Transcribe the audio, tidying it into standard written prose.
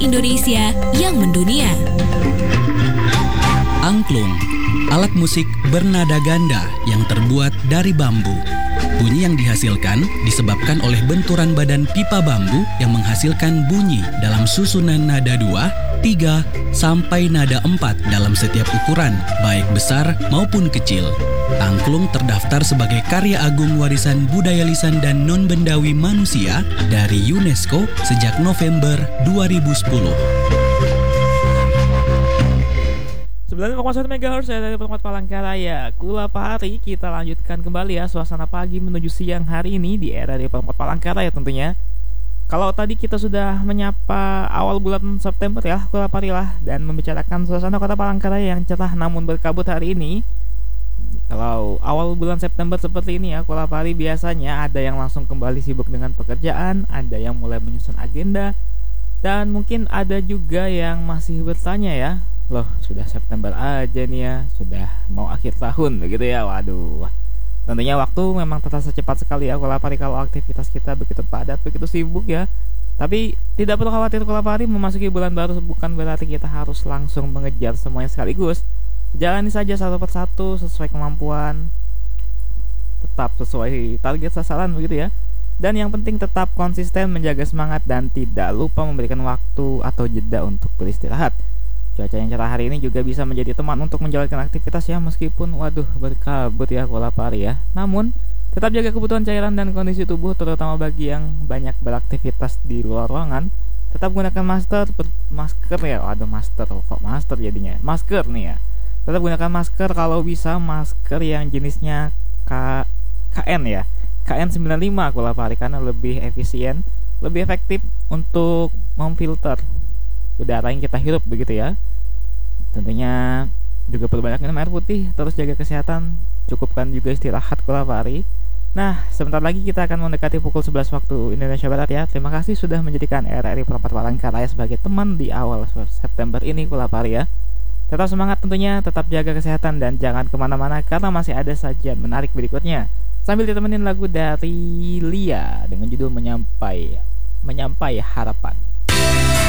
Indonesia yang mendunia. Angklung, alat musik bernada ganda yang terbuat dari bambu. Bunyi yang dihasilkan disebabkan oleh benturan badan pipa bambu yang menghasilkan bunyi dalam susunan nada 2, 3, sampai nada 4 dalam setiap ukuran, baik besar maupun kecil. Angklung terdaftar sebagai karya agung warisan budaya lisan dan non-bendawi manusia dari UNESCO sejak November 2010. 9,1 MHz dari Perempat Palangkaraya. Kula Pahari, kita lanjutkan kembali ya suasana pagi menuju siang hari ini di era di Perempat Palangkaraya tentunya. Kalau tadi kita sudah menyapa awal bulan September ya, Kula Pahari lah, dan membicarakan suasana kota Palangkaraya yang cerah namun berkabut hari ini. Kalau awal bulan September seperti ini ya, Kula Pahari biasanya ada yang langsung kembali sibuk dengan pekerjaan, ada yang mulai menyusun agenda, dan mungkin ada juga yang masih bertanya ya, loh sudah September aja nih ya, sudah mau akhir tahun begitu ya. Waduh, tentunya waktu memang terasa cepat sekali ya Kula Pahari kalau aktivitas kita begitu padat, begitu sibuk ya. Tapi tidak perlu khawatir Kula Pahari, memasuki bulan baru bukan berarti kita harus langsung mengejar semuanya sekaligus. Jalani saja satu persatu sesuai kemampuan, tetap sesuai target sasaran begitu ya. Dan yang penting tetap konsisten menjaga semangat dan tidak lupa memberikan waktu atau jeda untuk beristirahat. Cuaca yang cerah hari ini juga bisa menjadi teman untuk menjalankan aktivitas ya, meskipun waduh berkabut ya Kula Pahari ya. Namun tetap jaga kebutuhan cairan dan kondisi tubuh, terutama bagi yang banyak beraktivitas di luar ruangan. Tetap gunakan masker ya. Waduh, masker jadinya. Masker nih ya. Tetap gunakan masker kalau bisa, masker yang jenisnya KN ya, KN95 Kula Pahari, karena lebih efisien, lebih efektif untuk memfilter udara yang kita hirup begitu ya. Tentunya juga perbanyak minum air putih, terus jaga kesehatan, cukupkan juga istirahat Kula Pahari. Nah, sebentar lagi kita akan mendekati pukul 11 waktu Indonesia Barat ya. Terima kasih sudah menjadikan RRI Perempat Palangkaraya sebagai teman di awal September ini Kula Pahari ya. Tetap semangat tentunya, tetap jaga kesehatan dan jangan kemana-mana karena masih ada sajian menarik berikutnya. Sambil ditemenin lagu dari Lia dengan judul Menyampai Harapan.